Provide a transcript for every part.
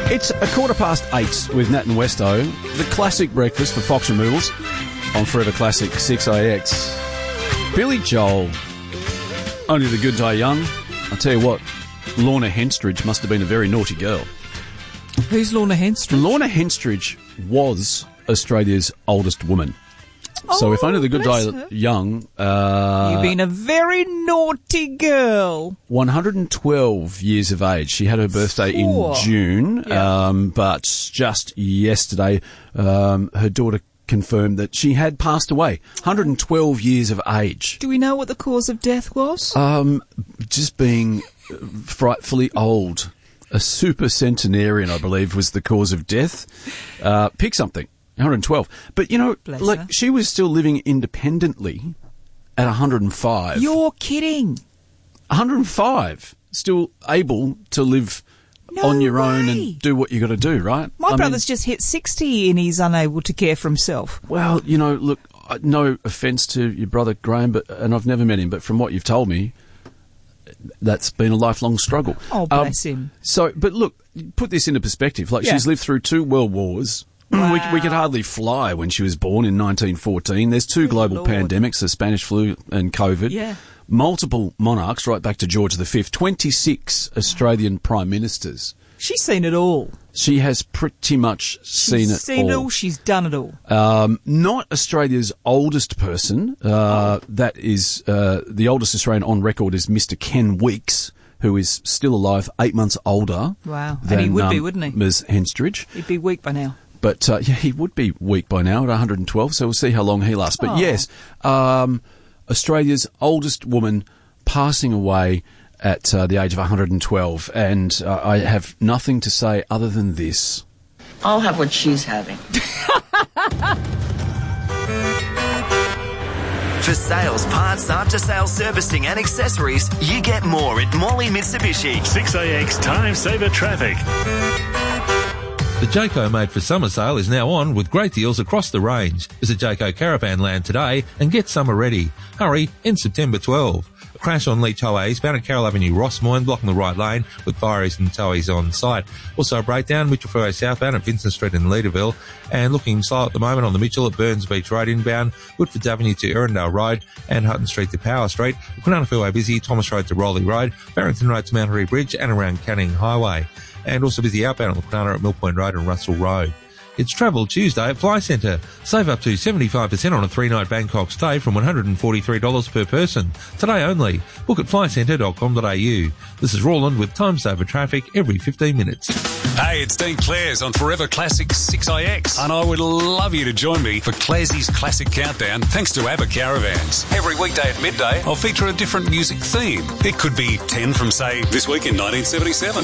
It's 8:15 with Nat and Westo, the classic breakfast for Fox Removals on Forever Classic 6AX. Billy Joel, Only the Good Die Young. I'll tell you what, Lorna Henstridge must have been a very naughty girl. Who's Lorna Henstridge? Lorna Henstridge was Australia's oldest woman. So if Only the Good Die Young... You've been a very naughty girl. 112 years of age. She had her birthday in June, but just yesterday her daughter confirmed that she had passed away. 112 years of age. Do we know what the cause of death was? Just being frightfully old. A supercentenarian, I believe, was the cause of death. Pick something. 112. But, you know, she was still living independently at 105. You're kidding. 105. Still able to live on your own and do what you got to do, right? My brother's just hit 60 and he's unable to care for himself. Well, you know, look, no offence to your brother Graham, and I've never met him, but from what you've told me, that's been a lifelong struggle. Oh, bless him. So, but look, put this into perspective. Like, she's lived through 2 world wars. Wow. We could hardly fly when she was born in 1914. There's 2 global pandemics, the Spanish flu and COVID. Yeah. Multiple monarchs, right back to George V. 26 Australian prime ministers. She's seen it all. She has pretty much seen it all. She's done it all. Not Australia's oldest person. That is the oldest Australian on record is Mr. Ken Weeks, who is still alive, 8 months older. Wow. Than, and he would be, wouldn't he? Ms. Henstridge. He'd be weak by now. But, he would be weak by now at 112, so we'll see how long he lasts. But yes, Australia's oldest woman passing away at the age of 112. And I have nothing to say other than this. I'll have what she's having. For sales, parts, after-sales servicing and accessories, you get more at Morley Mitsubishi. 6AX Time Saver Traffic. The Jayco Made for Summer sale is now on with great deals across the range. Visit Jayco Caravan Land today and get summer ready. Hurry, in September 12. A crash on Leach Highway eastbound at Carroll Avenue, Rossmoyne, blocking the right lane with fireys and towies on site. Also a breakdown, Mitchell Freeway southbound at Vincent Street in Leaderville, and looking slow at the moment on the Mitchell at Burns Beach Road inbound, Woodfords Avenue to Erindale Road and Hutton Street to Power Street, the Kwinana Freeway busy, Thomas Road to Rowley Road, Barrington Road to Mount Harry Bridge and around Canning Highway. And also busy outbound on the Kwinana at Mill Point Road and Russell Road. It's Travel Tuesday at Fly Centre. Save up to 75% on a 3-night Bangkok stay from $143 per person. Today only. Book at flycentre.com.au. This is Roland with Time Saver Traffic every 15 minutes. Hey, it's Dean Clares on Forever Classic 6IX, and I would love you to join me for Clares's Classic Countdown thanks to ABBA Caravans. Every weekday at midday, I'll feature a different music theme. It could be 10 from, say, this week in 1977.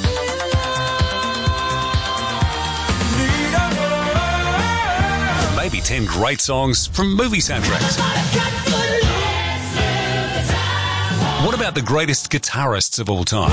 Maybe 10 great songs from movie soundtracks. What about the greatest guitarists of all time?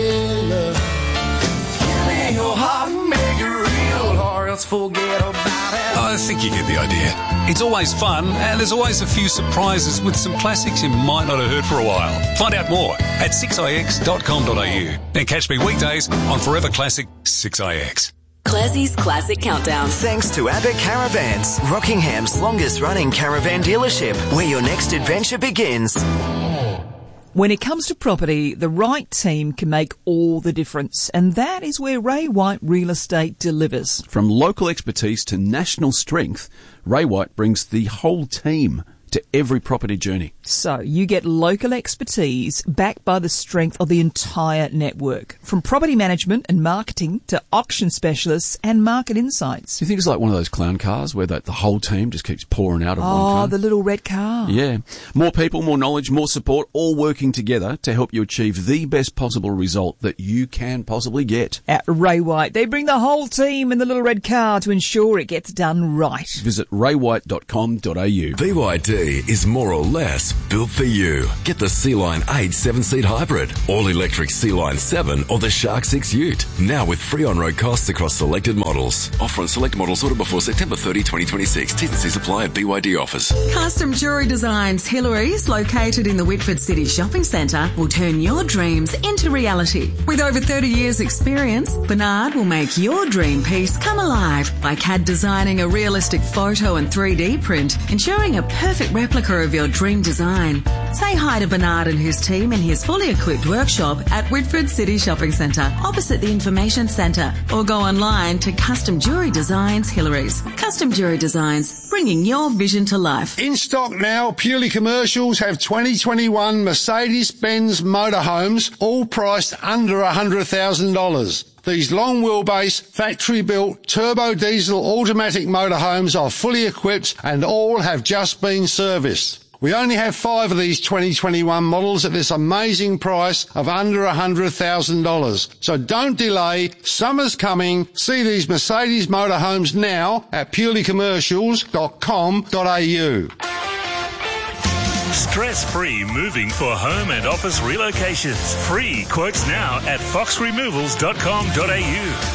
I think you get the idea. It's always fun, and there's always a few surprises with some classics you might not have heard for a while. Find out more at 6ix.com.au and catch me weekdays on Forever Classic 6ix. Classie's Classic Countdown. Thanks to ABBA Caravans, Rockingham's longest-running caravan dealership, where your next adventure begins. When it comes to property, the right team can make all the difference, and that is where Ray White Real Estate delivers. From local expertise to national strength, Ray White brings the whole team to every property journey. So you get local expertise backed by the strength of the entire network, from property management and marketing to auction specialists and market insights. Do you think it's like one of those clown cars where the whole team just keeps pouring out of one car? Oh, the little red car. Yeah. More people, more knowledge, more support, all working together to help you achieve the best possible result that you can possibly get. At Ray White, they bring the whole team in the little red car to ensure it gets done right. Visit raywhite.com.au. BYD. BYD is more or less built for you. Get the C-Line 8 7-seat hybrid, all-electric C-Line 7 or the Shark 6 Ute. Now with free on-road costs across selected models. Offer on select models ordered before September 30, 2026. T's and C's apply at BYD offers. Custom Jewellery Designs Hillary's, located in the Whitford City Shopping Centre, will turn your dreams into reality. With over 30 years experience, Bernard will make your dream piece come alive by CAD designing a realistic photo and 3D print, ensuring a perfect replica of your dream design. Say hi to Bernard and his team in his fully equipped workshop at Whitford City Shopping Centre, opposite the Information Centre, or go online to Custom Jewellery Designs Hillary's. Custom Jewellery Designs, bringing your vision to life. In stock now, Purely Commercials have 2021 Mercedes-Benz motorhomes, all priced under $100,000. These long wheelbase, factory-built, turbo diesel automatic motorhomes are fully equipped and all have just been serviced. We only have 5 of these 2021 models at this amazing price of under $100,000. So don't delay. Summer's coming. See these Mercedes motorhomes now at purelycommercials.com.au. Stress-free moving for home and office relocations. Free quotes now at foxremovals.com.au.